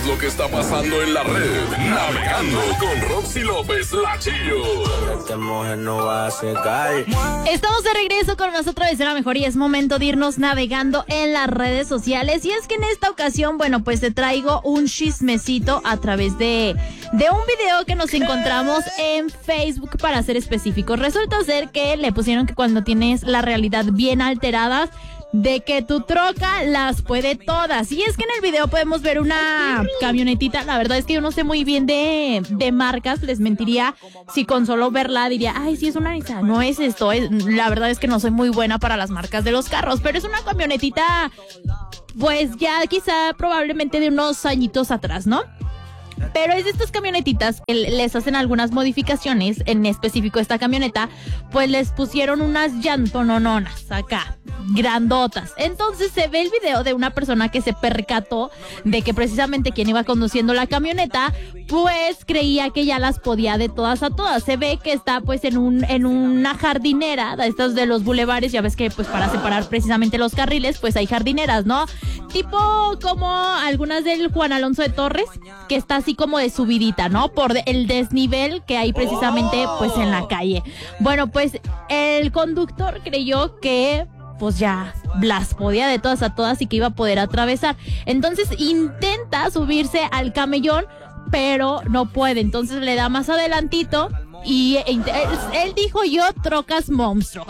lo que está pasando en la red. Navegando con Roxy López, la Chillo. Esta mujer no va a secar. Estamos de regreso con nosotros de Será Mejor y es momento de irnos navegando en las redes sociales. Y es que en esta ocasión, bueno, pues te traigo un chismecito a través de un video que nos encontramos en Facebook, para ser específicos. Resulta ser que le pusieron que cuando tienes la realidad bien alterada, de que tu troca las puede todas. Y es que en el video podemos ver una camionetita. La verdad es que yo no sé muy bien de marcas. Les mentiría si con solo verla diría, ay, sí es una Nissan. No es esto. La verdad es que no soy muy buena para las marcas de los carros, pero es una camionetita, pues ya quizá probablemente de unos añitos atrás, ¿no? Pero es de estas camionetitas que les hacen algunas modificaciones. En específico esta camioneta, pues les pusieron unas llantonononas acá, grandotas. Entonces se ve el video de una persona que se percató de que precisamente quien iba conduciendo la camioneta, pues creía que ya las podía de todas a todas. Se ve que está pues en una jardinera, de estas de los bulevares. Ya ves que pues para separar precisamente los carriles, pues hay jardineras, ¿no? Tipo como algunas del Juan Alonso de Torres, que está así como de subidita, ¿no? Por el desnivel que hay precisamente pues en la calle. Bueno, pues el conductor creyó que pues ya las podía de todas a todas y que iba a poder atravesar. Entonces intenta subirse al camellón, pero no puede. Entonces le da más adelantito y él dijo, yo trocas monstruo.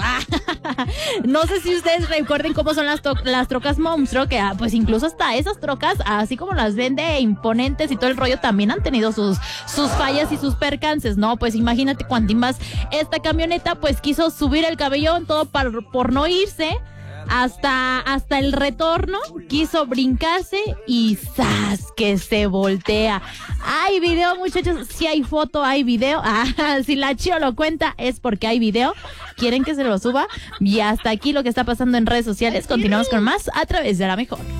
No sé si ustedes recuerden cómo son las trocas monstruo, que pues incluso hasta esas trocas, así como las vende imponentes y todo el rollo, también han tenido sus fallas y sus percances, ¿no? Pues imagínate cuánto más esta camioneta pues quiso subir el camellón, todo por no irse hasta el retorno, quiso brincarse y ¡zas! Que se voltea. Hay video, muchachos. Si hay foto, hay video. Si la Chio lo cuenta es porque hay video. ¿Quieren que se lo suba? Y hasta aquí lo que está pasando en redes sociales. Continuamos con más a través de La Mejor.